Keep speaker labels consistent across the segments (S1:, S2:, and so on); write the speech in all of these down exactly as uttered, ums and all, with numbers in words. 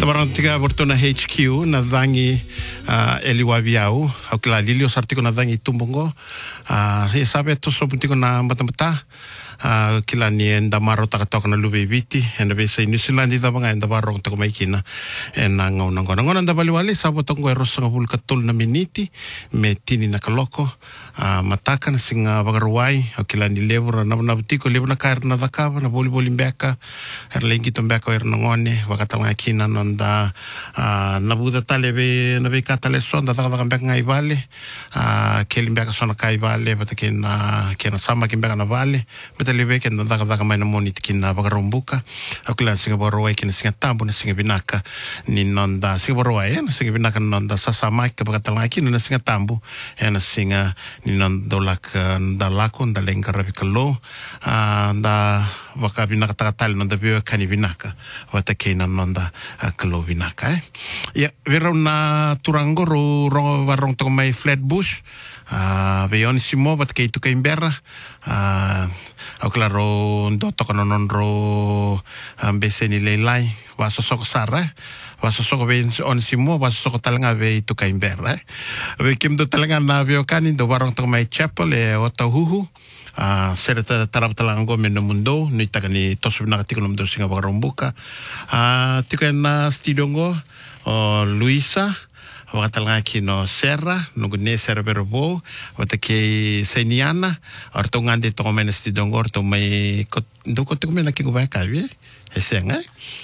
S1: Tabarang tiga borto na H Q na zangi uh, eliwaviau au kila lilio sartiko na zangi tumbongo uh, he sabe to so puntiko na mata-mata uh, kila ni enda maro takatok na luwe viti enda besa New Zealand ita banga enda barong tako maikina ena ngau nango nango nanda baliwali sabo tongo e rosa ngabul katul na miniti me tini na kaloko uh, mataka na singa bagaruai au kila ni lebura na nabutiko lebura kair na dhakava na boli boli mbeka er lengi to mbeka er nangone wakatalanga kina nanda uh, nabuda tale be na be katale sonda taka taka mbeka ngai vale uh, keli mbeka sona kai vale bata kena kena sama ki mbeka na vale bata lebe kena taka taka mai na moni tikina bagarumbuka au kila singa borowai kena singa tambu na singa binaka ni nanda singa borowai na singa binaka nanda sasa mai ka bakatalanga kina na singa tambu na singa ni nanda lak nda lako nda lenga rabikalo uh, nda waka binaka takatali nanda biwa kani binaka wata kena nanda uh, kalo binaka eh. Ya, vera na turango ro ro varong to mai Flatbush uh, veoni simo bat kei tu kaimbera uh, au claro ndo to kono non ro ambese ni lelai waso soko sara waso soko ve on simo waso soko talanga ve tu kaimbera ve kim do talanga na veo kani do varong to mai chapel e otahuhu Uh, serta tarap talango men no mundo ni takani tosu na katiko no mundo singa bagarombuka uh, tika na stidongo o Luisa wakatalanga kino Serra no ne Serra berbo watake Seniana orto ngande to men stidongo orto mai do ko to men ki go ba ka vi esenga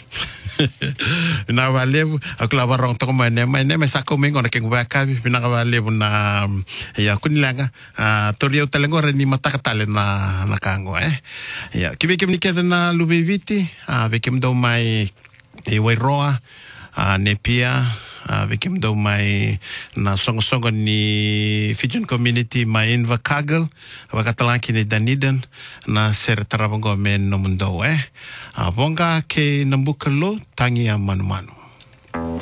S1: na vale akla barong to mai ne mai ne sa ko mengo na ki go ba ka vi na vale na ya kunilanga torio talengo ni mata katale na na kango eh ya kibe kim ni keda na lubeviti a vekem do mai e wairoa a nepia a vekem do mai na songo songo ni Fijian community mai in Vakagal wakatalanki ni Dunedin na ser tarabango men no mundo eh a bonga ke nambukalo tangi a manu manu